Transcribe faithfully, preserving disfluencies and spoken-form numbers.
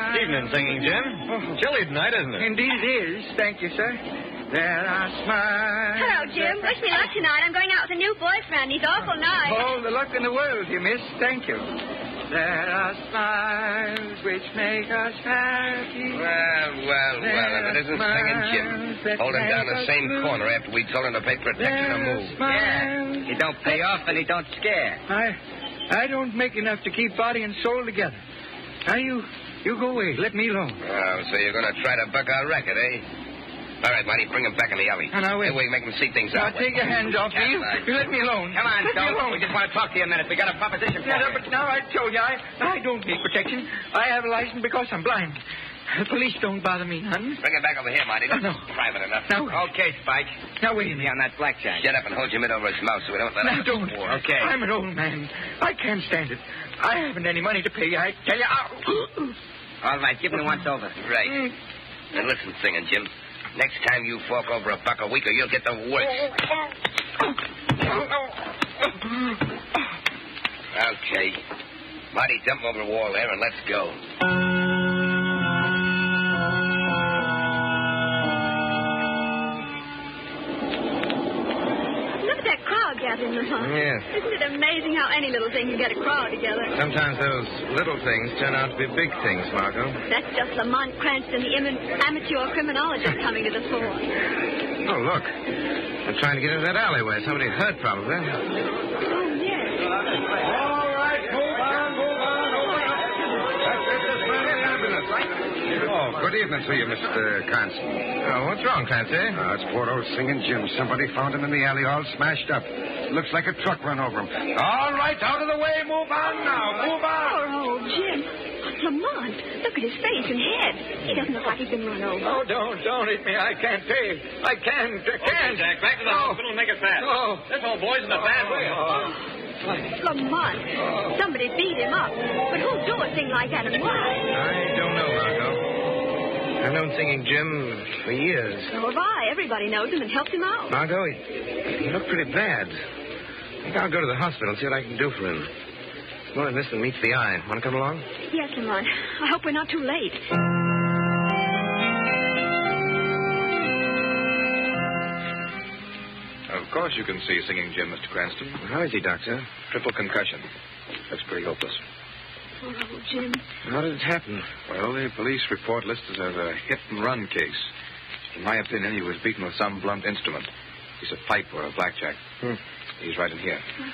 smiles. Evening, Singing Jim. Oh. Chilly tonight, isn't it? Indeed it is. Thank you, sir. There are smiles. Hello, Jim. Wish me luck tonight. I'm going out with a new boyfriend. He's awful nice. All the luck in the world, you miss. Thank you. There are smiles which make us happy. Well, well, well, if it isn't Singing Jim. Holding down the same corner after we told him to pay protection or move. Yeah. He don't pay off and he don't scare. I, I don't make enough to keep body and soul together. Now, you, you go away. Let me alone. Oh, so you're going to try to buck our record, eh? All right, Marty, bring him back in the alley. No, no, wait. That way, make him see things Now, our way. take your hands off me. You, you let me alone. Come on, let me Stone. alone. We just want to talk to you a minute. We got a proposition for Yeah, you. no, but now I told you, I, I don't need protection. I have a license because I'm blind. The police don't bother me none. Bring him back over here, Marty. No, no. Private enough. Now, Okay, Spike. now wait a Me minute. on that blackjack. Shut up and hold your mitt over his mouth so we don't let Now, him don't. swore. Okay. I'm an old man. I can't stand it. I haven't any money to pay. I tell you. Ow. All right, give me once over. Right. And listen, Singing Jim. Next time you fork over a buck a week or you'll get the worst. Okay. Marty, dump him over the wall there and let's go. Look at that crowd gathering, Lamont. Yes. Isn't it amazing how any little thing can get a crowd together? Sometimes those little things turn out to be big things, Margot. That's just Lamont Cranston, the im- amateur criminologist, coming to the fore. Oh, look. They're trying to get into that alleyway. Somebody hurt, probably. Oh, yes. All right, move on, move on, move on. That's it, this man is ambulance, right? Oh, good evening to you, Mister Cranston. Oh, what's wrong, Clancy? Uh, it's poor old Singing Jim. Somebody found him in the alley all smashed up. Looks like a truck run over him. All right, out of the way. Move on now. Move on. Poor old Jim. Lamont, look at his face and head. He doesn't look like he's been run over. Oh, don't, don't hit me. I can't pay. I can't. I can't. Jack, back to the Oh. hospital and make it fast. Oh. This old boy's in a bad way. Lamont, somebody beat him up. But who'd do a thing like that and why? I don't know, Margot. I've known Singing Jim for years. So have I. Everybody knows him and helps him out. Margot, he, he looked pretty bad. I think I'll go to the hospital and see what I can do for him. More than this than meets the eye. Want to come along? Yes, Lamont. I hope we're not too late. Of course you can see Singing Jim, Mister Cranston. How is he, Doctor? Triple concussion. That's pretty hopeless. Poor old Jim. How did it happen? Well, the police report listed as a hit-and-run case. In my opinion, he was beaten with some blunt instrument. Piece of pipe or a blackjack. Hmm. He's right in here.